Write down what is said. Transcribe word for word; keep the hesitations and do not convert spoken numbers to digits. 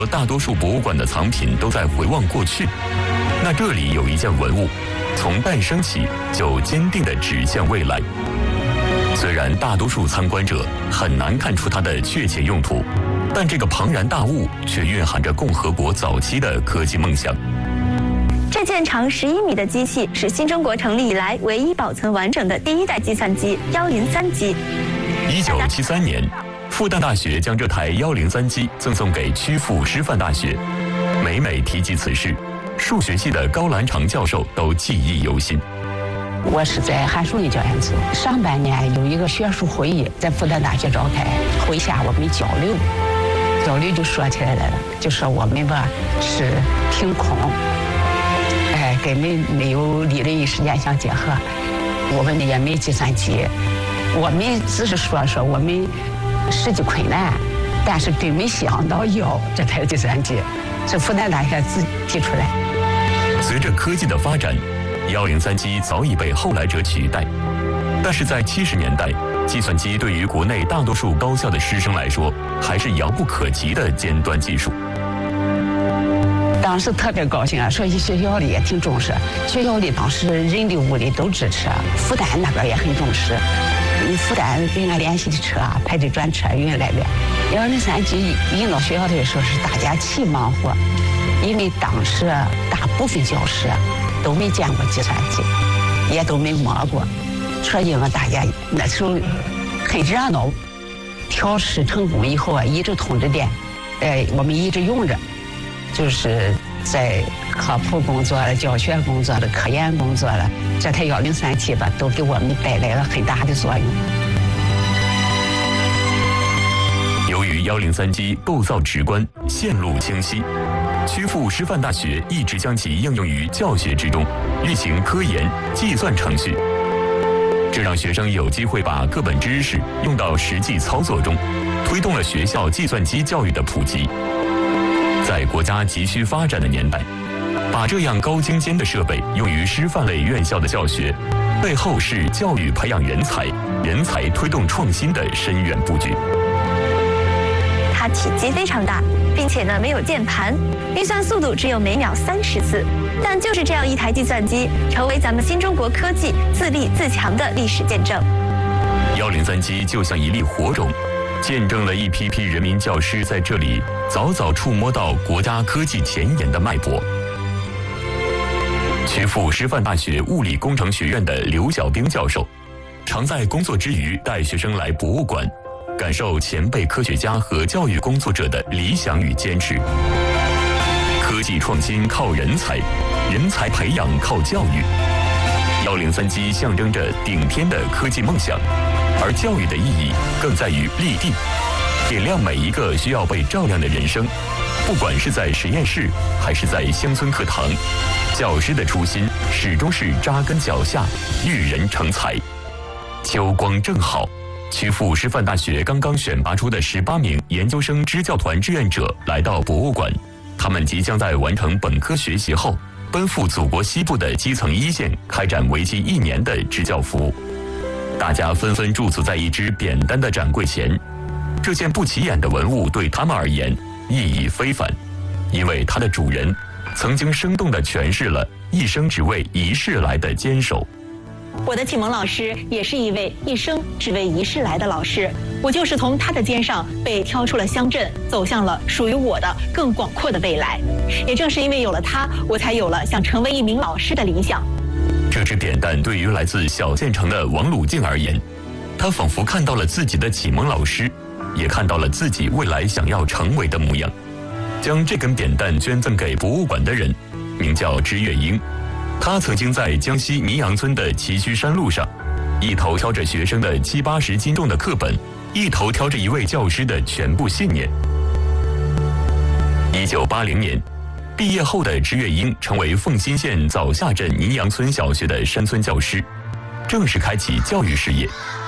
大多数博物馆的藏品都在回望过去，那这里有一件文物，从诞生起就坚定地指向未来。虽然大多数参观者很难看出它的确切用途，但这个庞然大物却蕴含着共和国早期的科技梦想。 这件长十一米的机器是新中国成立以来唯一保存完整的第一代计算机幺零三机。 一九七三年，复旦大学将这台幺零三机赠送给曲阜师范大学。每每提及此事，数学系的高兰长教授都记忆犹新。 我是在函数类教研组，上半年有一个学术会议在复旦大学召开，会下我们交流，交流就说起来了，就说我们吧是凭空，哎，根本没有理论与实践相结合，我们也没计算机，我们只是说说我们实际困难，但是并没想到要这台计算机，是复旦大学自己提出来。 随着科技的发展，幺零三机早已被后来者取代，但是在七十年代，计算机对于国内大多数高校的师生来说，还是遥不可及的尖端技术。 当时特别高兴啊，所以学校里也挺重视，学校里当时人力物力都支持，复旦那边也很重视。复旦给俺联系的车啊，排队专车运来的。幺零三机引到学校的时候是大家齐忙活，因为当时大部分教师都没见过计算机，也都没摸过，所以嘛，大家那时候很热闹。调试成功以后啊，一直通着电，呃，我们一直用着，就是在科普工作了、教学工作了、科研工作了，这台幺零三机吧，都给我们带来了很大的作用。 由于幺零三机构造直观、线路清晰，曲阜师范大学一直将其应用于教学之中，运行科研、计算程序。这让学生有机会把课本知识用到实际操作中，推动了学校计算机教育的普及。在国家急需发展的年代，把这样高精尖的设备用于师范类院校的教学，背后是教育培养人才、人才推动创新的深远布局。 它体积非常大，并且呢没有键盘，运算速度只有每秒三十次。但就是这样一台计算机，成为咱们新中国科技自立自强的历史见证。 幺零三机就像一粒火种，见证了一批批人民教师在这里早早触摸到国家科技前沿的脉搏。曲阜师范大学物理工程学院的刘小兵教授，常在工作之余带学生来博物馆，感受前辈科学家和教育工作者的理想与坚持。科技创新靠人才，人才培养靠教育。幺零三机象征着顶天的科技梦想，而教育的意义更在于立地，点亮每一个需要被照亮的人生。不管是在实验室，还是在乡村课堂，教师的初心始终是扎根脚下，育人成才。秋光正好，曲阜师范大学刚刚选拔出的十八名研究生支教团志愿者来到博物馆，他们即将在完成本科学习后，奔赴祖国西部的基层一线，开展为期一年的支教服务。大家纷纷驻足在一只扁担的展柜前，这件不起眼的文物对他们而言意义非凡，因为它的主人曾经生动地诠释了一生只为一世来的坚守。 我的启蒙老师也是一位一生只为一世来的老师，我就是从他的肩上被挑出了乡镇，走向了属于我的更广阔的未来。也正是因为有了他，我才有了想成为一名老师的理想。 这只扁担对于来自小县城的王鲁静而言，他仿佛看到了自己的启蒙老师，也看到了自己未来想要成为的模样。将这根扁担捐赠给博物馆的人名叫支月英，他曾经在江西泥阳村的崎岖山路上，一头挑着学生的七八十斤重的课本，一头挑着一位教师的全部信念。一九八零年，毕业后的支月英成为凤新县枣下镇泥阳村小学的山村教师，正式开启教育事业。